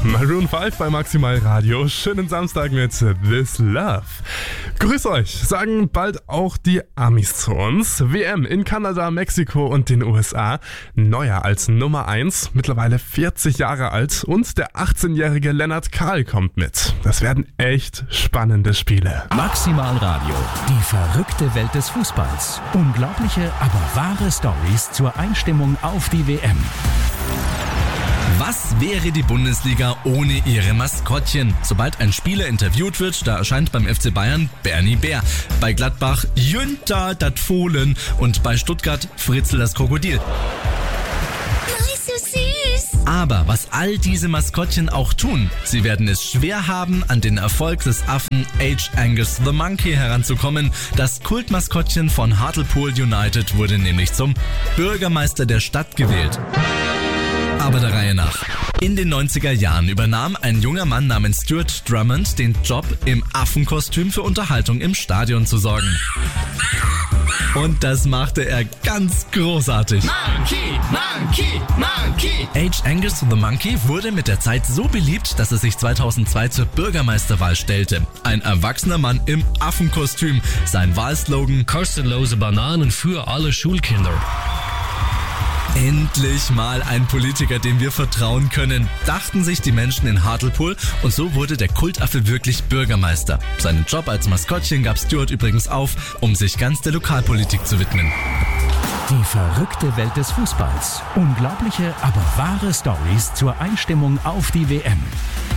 Maroon 5 bei Maximal Radio. Schönen Samstag mit This Love. Grüß euch, sagen bald auch die Amis zu uns. WM in Kanada, Mexiko und den USA. Neuer als Nummer 1, mittlerweile 40 Jahre alt. Und der 18-jährige Lennart Kahl kommt mit. Das werden echt spannende Spiele. Maximal Radio, die verrückte Welt des Fußballs. Unglaubliche, aber wahre Stories zur Einstimmung auf die WM. Was wäre die Bundesliga ohne ihre Maskottchen? Sobald ein Spieler interviewt wird, da erscheint beim FC Bayern Bernie Bär. Bei Gladbach Jünter dat Fohlen und bei Stuttgart Fritzl das Krokodil. So süß. Aber was all diese Maskottchen auch tun, sie werden es schwer haben, an den Erfolg des Affen H. Angus the Monkey heranzukommen. Das Kultmaskottchen von Hartlepool United wurde nämlich zum Bürgermeister der Stadt gewählt. Aber der Reihe nach. In den 90er Jahren übernahm ein junger Mann namens Stuart Drummond den Job, im Affenkostüm für Unterhaltung im Stadion zu sorgen. Und das machte er ganz großartig. Monkey, Monkey, Monkey. H. Angus the Monkey wurde mit der Zeit so beliebt, dass er sich 2002 zur Bürgermeisterwahl stellte. Ein erwachsener Mann im Affenkostüm. Sein Wahlslogan: Kostenlose Bananen für alle Schulkinder. Endlich mal ein Politiker, dem wir vertrauen können, dachten sich die Menschen in Hartlepool, und so wurde der Kultaffe wirklich Bürgermeister. Seinen Job als Maskottchen gab Stuart übrigens auf, um sich ganz der Lokalpolitik zu widmen. Die verrückte Welt des Fußballs. Unglaubliche, aber wahre Stories zur Einstimmung auf die WM.